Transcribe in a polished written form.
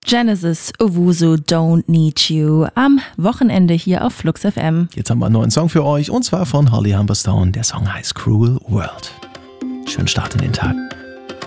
Genesis, Owusu, Don't Need You am Wochenende hier auf Flux FM. Jetzt haben wir einen neuen Song für euch und zwar von Holly Humberstone. Der Song heißt Cruel World. Schönen Start in den Tag.